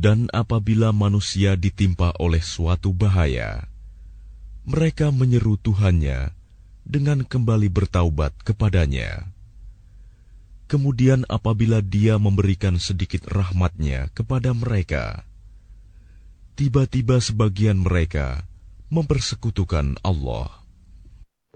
Dan apabila manusia ditimpa oleh suatu bahaya, mereka menyeru Tuhannya dengan kembali bertaubat kepadanya. Kemudian apabila Dia memberikan sedikit rahmat-Nya kepada mereka, tiba-tiba sebagian mereka mempersekutukan Allah.